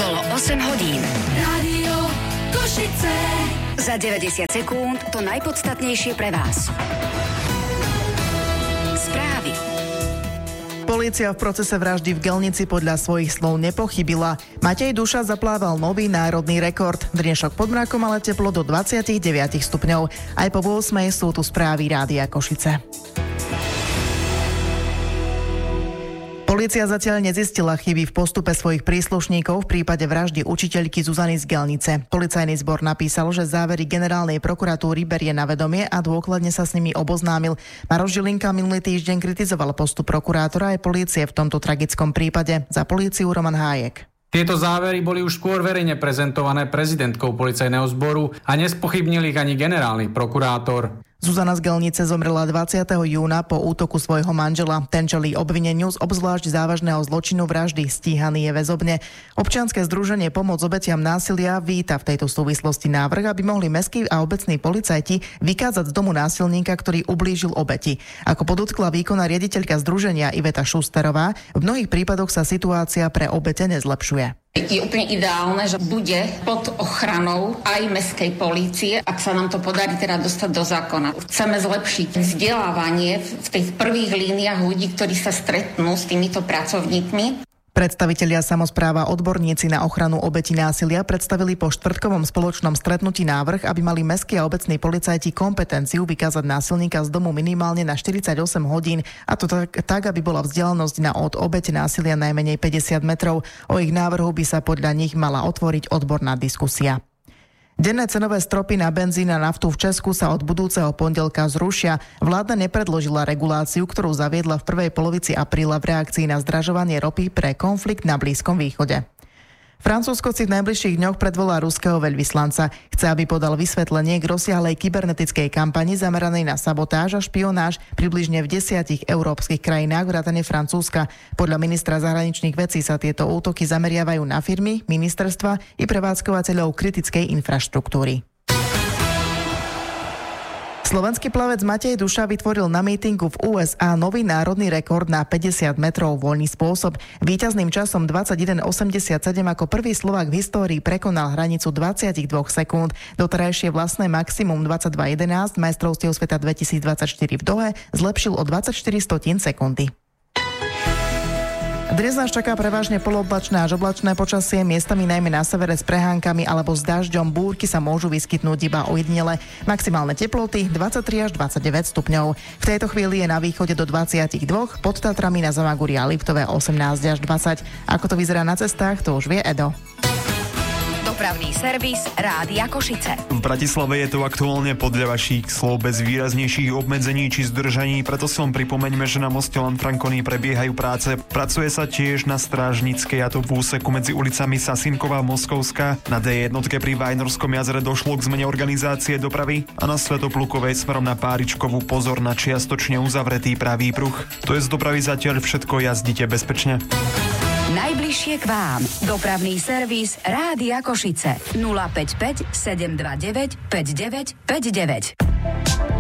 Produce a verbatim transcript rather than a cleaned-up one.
Bolo osem hodín. Rádio Košice. Za deväťdesiat sekúnd to najpodstatnejšie pre vás. Správy. Polícia v procese vraždy v Gelnici podľa svojich slov nepochybila. Matej Duša zaplával nový národný rekord. Dnešok pod mrakom, ale teplo do dvadsaťdeväť stupňov. Aj po ôsmej sú tu správy Rádia Košice. Polícia zatiaľ nezistila chyby v postupe svojich príslušníkov v prípade vraždy učiteľky Zuzany z Gelnice. Policajný zbor napísal, že závery generálnej prokuratúry berie na vedomie a dôkladne sa s nimi oboznámil. Maroš Žilinka minulý týždeň kritizoval postup prokurátora aj polície v tomto tragickom prípade. Za políciu Roman Hájek. Tieto závery boli už skôr verejne prezentované prezidentkou policajného zboru a nespochybnil ich ani generálny prokurátor. Zuzana z Gelnice zomrela dvadsiateho júna po útoku svojho manžela. Ten čelí obvineniu z obzvlášť závažného zločinu vraždy, stíhaný je väzobne. Občianske združenie Pomoc obetiam násilia víta v tejto súvislosti návrh, aby mohli mestskí a obecní policajti vykázať z domu násilníka, ktorý ublížil obeti. Ako podotkla výkonná riaditeľka združenia Iveta Šusterová, v mnohých prípadoch sa situácia pre obete nezlepšuje. Je úplne ideálne, že bude pod ochranou aj mestskej polície, ak sa nám to podarí teda dostať do zákona. Chceme zlepšiť vzdelávanie v tých prvých líniách ľudí, ktorí sa stretnú s týmito pracovníkmi. Predstavitelia samospráva odborníci na ochranu obetí násilia predstavili po štvrtkovom spoločnom stretnutí návrh, aby mali mestskí a obecní policajti kompetenciu vykázať násilníka z domu minimálne na štyridsaťosem hodín, a to tak, tak aby bola vzdialenosť na od obete násilia najmenej päťdesiat metrov. O ich návrhu by sa podľa nich mala otvoriť odborná diskusia. Denné cenové stropy na benzín a naftu v Česku sa od budúceho pondelka zrušia. Vláda nepredložila reguláciu, ktorú zaviedla v prvej polovici apríla v reakcii na zdražovanie ropy pre konflikt na Blízkom východe. Francúzsko si v najbližších dňoch predvolá ruského veľvyslanca. Chce, aby podal vysvetlenie k rozsiahlej kybernetickej kampani zameranej na sabotáž a špionáž približne v desiatich európskych krajinách vrátane Francúzska. Podľa ministra zahraničných vecí sa tieto útoky zameriavajú na firmy, ministerstva i prevádzkovateľov kritickej infraštruktúry. Slovenský plavec Matej Duša vytvoril na mítingu v ú es á nový národný rekord na päťdesiat metrov voľný spôsob. Víťazným časom dvadsaťjeden osemdesiatsedem ako prvý Slovák v histórii prekonal hranicu dvadsaťdva sekúnd. Doterajšie vlastné maximum dvadsaťdva jedenásť majstrovstiev sveta dvetisícdvadsaťštyri v Dohe zlepšil o dvadsaťštyri stotín sekundy. Dnes nás čaká prevažne polooblačné až oblačné počasie, miestami najmä na severe s prehánkami alebo s dažďom. Búrky sa môžu vyskytnúť iba ojedinele. Maximálne teploty dvadsaťtri až dvadsaťdeväť stupňov. V tejto chvíli je na východe do dvadsaťdva, pod Tatrami na Zamaguri a Liptove osemnásť až dvadsať. Ako to vyzerá na cestách, to už vie Edo. Dopravný servis Rádia Košice. V Bratislave je to aktuálne podľa vašich slov bez výraznejších obmedzení či zdržaní, preto si len pripomeňme, že na moste Lanfranconi prebiehajú práce. Pracuje sa tiež na Strážnickej, a to v úseku medzi ulicami Sasinková a Moskovská. Na dé jeden pri Vajnorskom jazere došlo k zmene organizácie dopravy a na Svätoplukovej smerom na Páričkovú pozor na čiastočne uzavretý pravý pruh. To je z dopravy zatiaľ všetko, jazdite bezpečne. Najbližšie k vám. Dopravný servis Rádia Košice. nula päť päť sedem dva deväť päť deväť päť deväť.